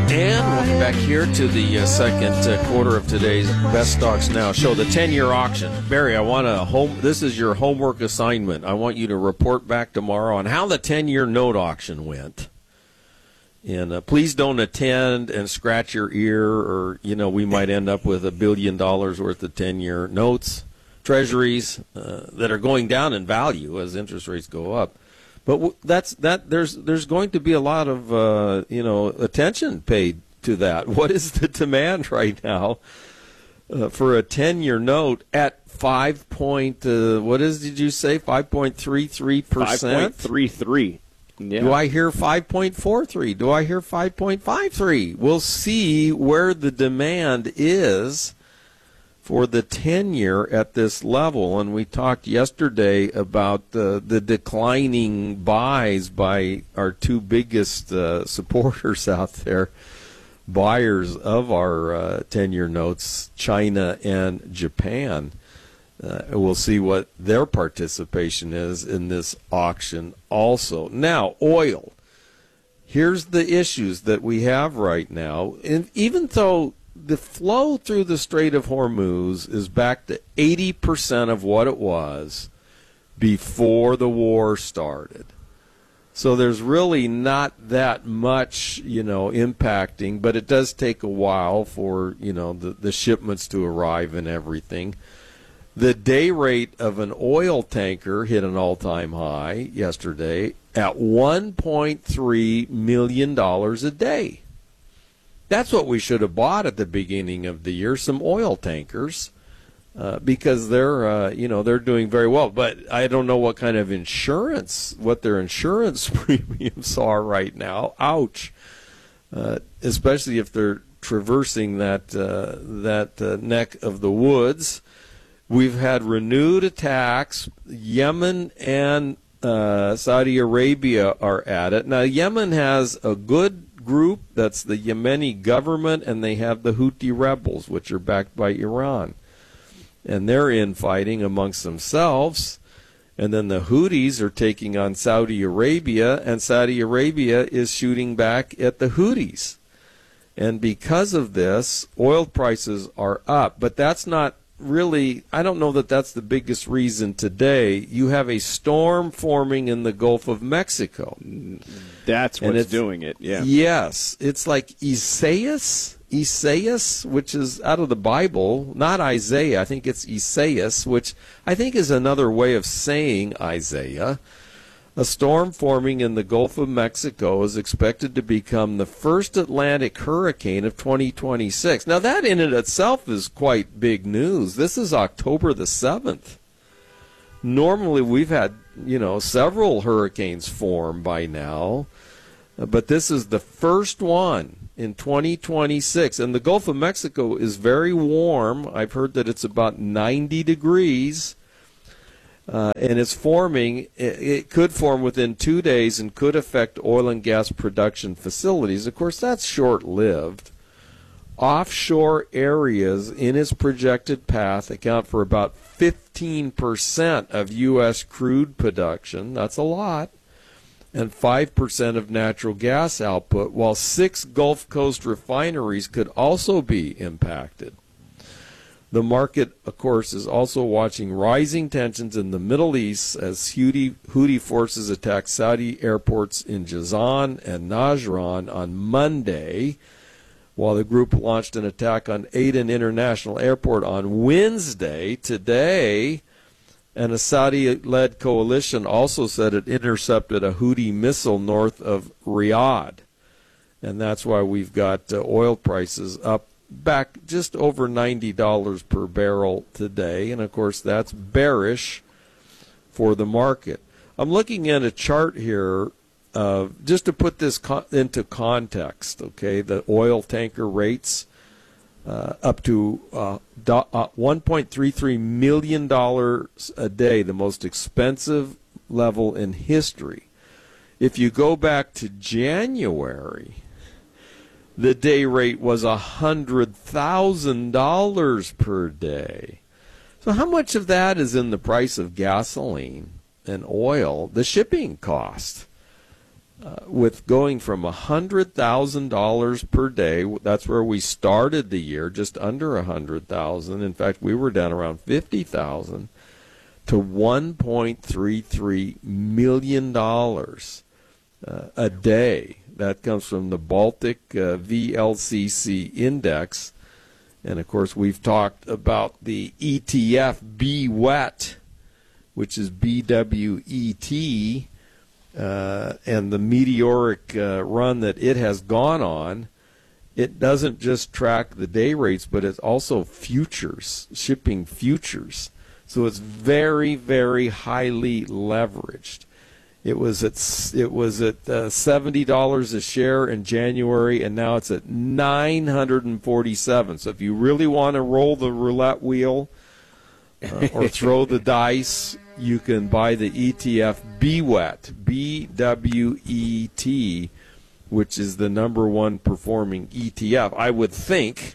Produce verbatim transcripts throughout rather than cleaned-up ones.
And welcome back here to the uh, second uh, quarter of today's Best Stocks Now show, the ten-year auction. Barry, I want to home. This is your homework assignment. I want you to report back tomorrow on how the ten-year note auction went. And uh, please don't attend and scratch your ear, or you know we might end up with a billion dollars worth of ten-year notes, treasuries uh, that are going down in value as interest rates go up. But that's that. There's there's going to be a lot of uh, you know attention paid to that. What is the demand right now uh, for a ten-year note at five point? Uh, what is did you say? Five point three three percent. Five point three three. Yeah. Do I hear five point four three? Do I hear five point five three? We'll see where the demand is for the ten-year at this level. And we talked yesterday about the, the declining buys by our two biggest uh, supporters out there, buyers of our uh, ten-year notes, China and Japan. Uh, we'll see what their participation is in this auction also. Now, oil. Here's the issues that we have right now. And even though the flow through the Strait of Hormuz is back to eighty percent of what it was before the war started. So there's really not that much, you know, impacting, but it does take a while for, you know, the, the shipments to arrive and everything. The day rate of an oil tanker hit an all-time high yesterday at one point three million dollars a day. That's what we should have bought at the beginning of the year, some oil tankers, uh, because they're, uh, you know, they're doing very well. But I don't know what kind of insurance, what their insurance premiums are right now. Ouch. Uh, especially if they're traversing that, uh, that uh, neck of the woods. We've had renewed attacks. Yemen and uh, Saudi Arabia are at it. Now, Yemen has a good group, that's the Yemeni government, and they have the Houthi rebels, which are backed by Iran. And they're infighting amongst themselves. And then the Houthis are taking on Saudi Arabia, and Saudi Arabia is shooting back at the Houthis. And because of this, oil prices are up. But that's not really, I don't know that that's the biggest reason today. You have a storm forming in the Gulf of Mexico. That's what's doing it, yeah. Yes. It's like Isaias, Isaias, which is out of the Bible, not Isaiah. I think it's Isaias, which I think is another way of saying Isaiah. A storm forming in the Gulf of Mexico is expected to become the first Atlantic hurricane of twenty twenty-six. Now, that in and itself is quite big news. This is October the seventh. Normally, we've had, you know, several hurricanes form by now, but this is the first one in twenty twenty-six. And the Gulf of Mexico is very warm. I've heard that it's about ninety degrees. Uh, and it's forming, it, it could form within two days and could affect oil and gas production facilities. Of course, that's short-lived. Offshore areas in its projected path account for about fifteen percent of U S crude production. That's a lot. And five percent of natural gas output, while six Gulf Coast refineries could also be impacted. The market, of course, is also watching rising tensions in the Middle East as Houthi, Houthi forces attacked Saudi airports in Jazan and Najran on Monday, while the group launched an attack on Aden International Airport on Wednesday. Today, and a Saudi-led coalition also said it intercepted a Houthi missile north of Riyadh. And that's why we've got uh, oil prices up back just over ninety dollars per barrel today. And, of course, that's bearish for the market. I'm looking at a chart here uh, just to put this co- into context, okay, the oil tanker rates uh, up to uh, do- uh, one point three three million dollars a day, the most expensive level in history. If you go back to January, the day rate was one hundred thousand dollars per day. So how much of that is in the price of gasoline and oil, the shipping cost? uh, with going from one hundred thousand dollars per day, that's where we started the year, just under one hundred thousand dollars. In fact, we were down around fifty thousand dollars, to one point three three million dollars uh, a day. That comes from the Baltic uh, V L C C index. And, of course, we've talked about the E T F B W E T, which is B W E T, uh, and the meteoric uh, run that it has gone on. It doesn't just track the day rates, but it's also futures, shipping futures. So it's very, very highly leveraged. It was at it was at uh, seventy dollars a share in January, and now it's at nine hundred forty-seven. So if you really want to roll the roulette wheel uh, or throw the dice, you can buy the E T F B W E T, B W E T, which is the number one performing E T F, I would think,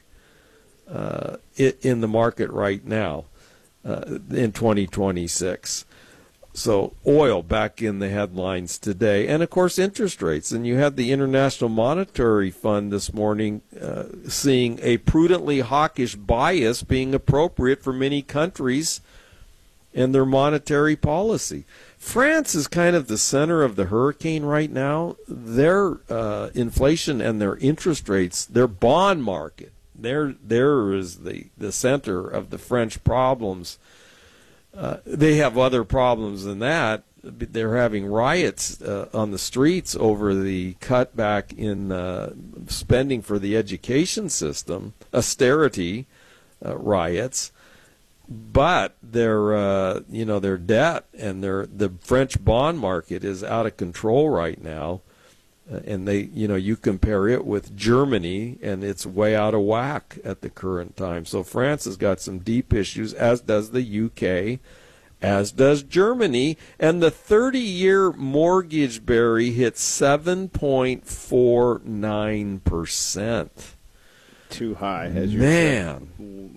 uh, it, in the market right now uh, in twenty twenty-six. So oil back in the headlines today. And, of course, interest rates. And you had the International Monetary Fund this morning uh, seeing a prudently hawkish bias being appropriate for many countries and their monetary policy. France is kind of the center of the hurricane right now. Their uh, inflation and their interest rates, their bond market, there there is the, the center of the French problems. Uh, they have other problems than that. They're having riots uh, on the streets over the cutback in uh, spending for the education system, austerity uh, riots. But their, uh, you know, their debt and their the French bond market is out of control right now, uh, and they, you know, you compare it with Germany, and it's way out of whack at the current time. So France has got some deep issues, as does the U K, as does Germany, and the thirty-year mortgage, Barry, hit seven point four nine percent. Too high, as you Man. said.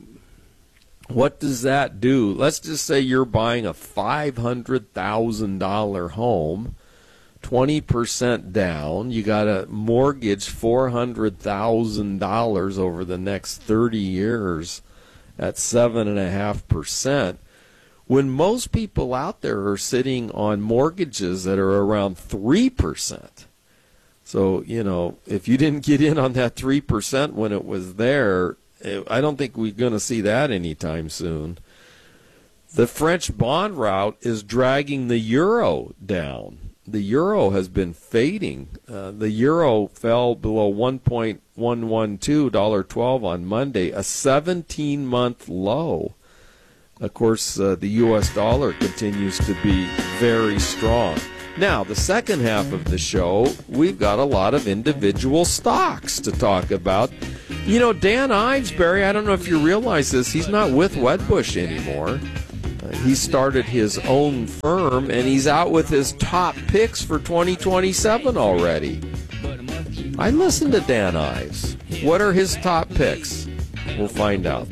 What does that do? Let's just say you're buying a five hundred thousand dollars home, twenty percent down. You got to mortgage four hundred thousand dollars over the next thirty years at seven point five percent. When most people out there are sitting on mortgages that are around three percent. So, you know, if you didn't get in on that three percent when it was there, I don't think we're going to see that anytime soon. The French bond route is dragging the euro down. The euro has been fading. Uh, the euro fell below one point one one two, one dollar twelve on Monday, a seventeen-month low. Of course, uh, the U S dollar continues to be very strong. Now, the second half of the show, we've got a lot of individual stocks to talk about. You know, Dan Ives, Barry, I don't know if you realize this, he's not with Wedbush anymore. Uh, he started his own firm, and he's out with his top picks for twenty twenty-seven already. I listened to Dan Ives. What are his top picks? We'll find out.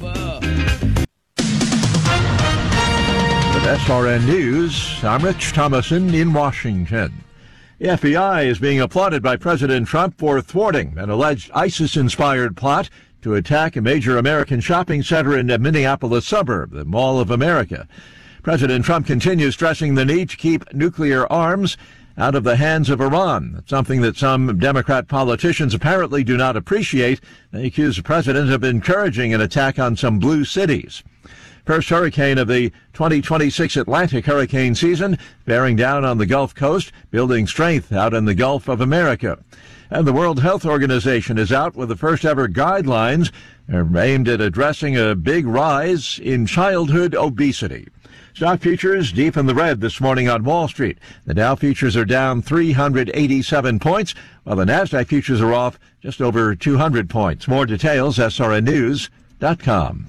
With S R N News, I'm Rich Thomason in Washington. The F B I is being applauded by President Trump for thwarting an alleged ISIS-inspired plot to attack a major American shopping center in a Minneapolis suburb, the Mall of America. President Trump continues stressing the need to keep nuclear arms out of the hands of Iran, something that some Democrat politicians apparently do not appreciate. They accuse the president of encouraging an attack on some blue cities. First hurricane of the twenty twenty-six Atlantic hurricane season, bearing down on the Gulf Coast, building strength out in the Gulf of America. And the World Health Organization is out with the first ever guidelines aimed at addressing a big rise in childhood obesity. Stock futures deep in the red this morning on Wall Street. The Dow futures are down three hundred eighty-seven points, while the NASDAQ futures are off just over two hundred points. More details, S R N news dot com.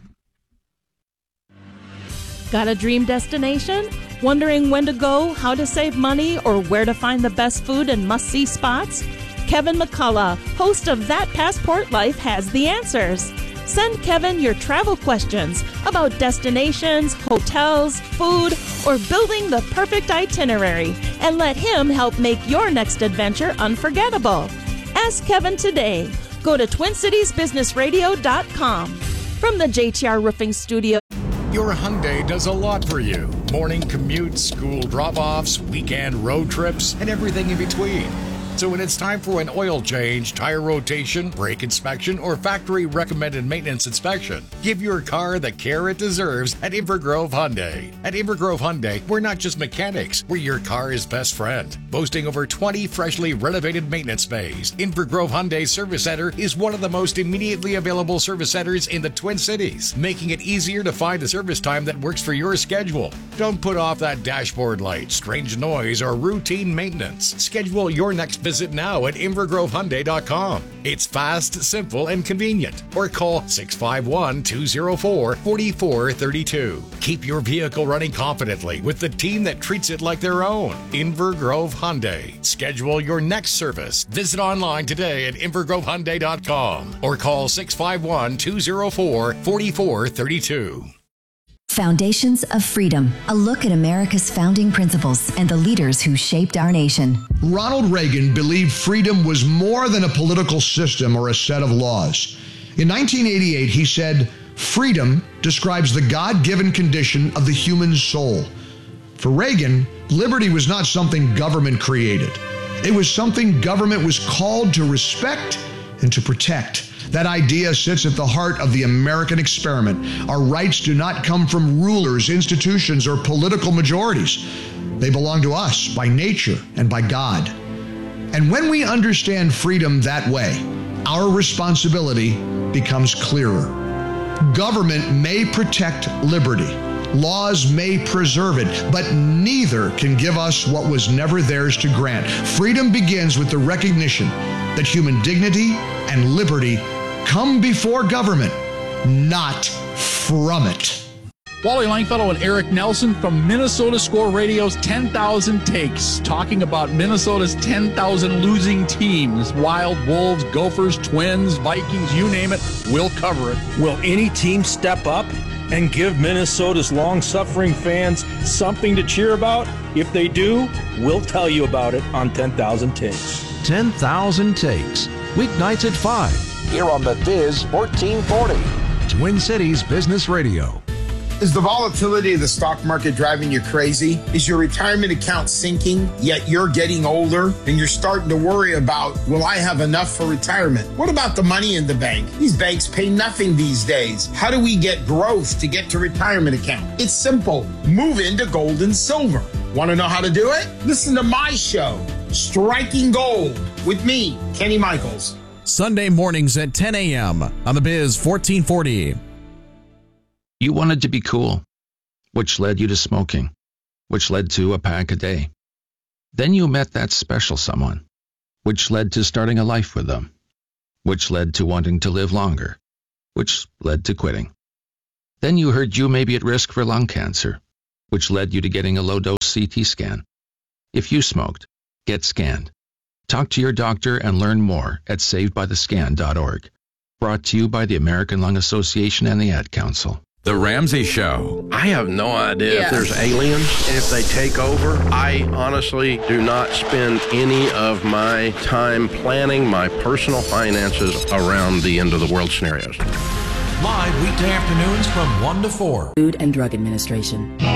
Got a dream destination? Wondering when to go, how to save money, or where to find the best food and must-see spots? Kevin McCullough, host of That Passport Life, has the answers. Send Kevin your travel questions about destinations, hotels, food, or building the perfect itinerary, and let him help make your next adventure unforgettable. Ask Kevin today. Go to twin cities business radio dot com. From the J T R Roofing Studio. Your Hyundai does a lot for you. Morning commutes, school drop-offs, weekend road trips, and everything in between. So when it's time for an oil change, tire rotation, brake inspection, or factory recommended maintenance inspection, give your car the care it deserves at Invergrove Hyundai. At Invergrove Hyundai, we're not just mechanics, we're your car's best friend. Boasting over twenty freshly renovated maintenance bays, Invergrove Hyundai Service Center is one of the most immediately available service centers in the Twin Cities, making it easier to find a service time that works for your schedule. Don't put off that dashboard light, strange noise, or routine maintenance. Schedule your next visit now at invergrove hyundai dot com. It's fast, simple, and convenient. Or call six five one, two zero four, four four three two. Keep your vehicle running confidently with the team that treats it like their own. Invergrove Hyundai. Schedule your next service. Visit online today at invergrove hyundai dot com or call six five one, two zero four, four four three two. Foundations of Freedom, a look at America's founding principles and the leaders who shaped our nation. Ronald Reagan believed freedom was more than a political system or a set of laws. In nineteen eighty-eight, he said, "Freedom describes the God-given condition of the human soul." For Reagan, liberty was not something government created. It was something government was called to respect and to protect. That idea sits at the heart of the American experiment. Our rights do not come from rulers, institutions, or political majorities. They belong to us by nature and by God. And when we understand freedom that way, our responsibility becomes clearer. Government may protect liberty. Laws may preserve it, but neither can give us what was never theirs to grant. Freedom begins with the recognition that human dignity and liberty come before government, not from it. Wally Langfellow and Eric Nelson from Minnesota Score Radio's ten thousand Takes, talking about Minnesota's ten thousand losing teams. Wild, Wolves, Gophers, Twins, Vikings, you name it, we'll cover it. Will any team step up and give Minnesota's long-suffering fans something to cheer about? If they do, we'll tell you about it on ten thousand Takes. ten thousand Takes, weeknights at five. Here on the Biz fourteen forty. Twin Cities Business Radio. Is the volatility of the stock market driving you crazy? Is your retirement account sinking, yet you're getting older and you're starting to worry about, will I have enough for retirement? What about the money in the bank? These banks pay nothing these days. How do we get growth to get to retirement account? It's simple. Move into gold and silver. Want to know how to do it? Listen to my show, Striking Gold, with me, Kenny Michaels. Sunday mornings at ten a.m. on the Biz fourteen forty. You wanted to be cool, which led you to smoking, which led to a pack a day. Then you met that special someone, which led to starting a life with them, which led to wanting to live longer, which led to quitting. Then you heard you may be at risk for lung cancer, which led you to getting a low-dose C T scan. If you smoked, get scanned. Talk to your doctor and learn more at saved by the scan dot org. Brought to you by the American Lung Association and the Ad Council. The Ramsey Show. I have no idea Yeah. if there's aliens, if they take over. I honestly do not spend any of my time planning my personal finances around the end of the world scenarios. Live weekday afternoons from one to four. Food and Drug Administration.